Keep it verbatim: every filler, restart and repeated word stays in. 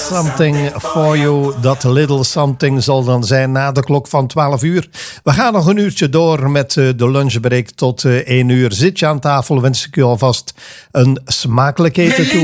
Something for you. Dat little something zal dan zijn na de klok van twaalf uur. We gaan nog een uurtje door met de lunchbreak tot één uur. Zit je aan tafel, wens ik u alvast een smakelijk eten toe.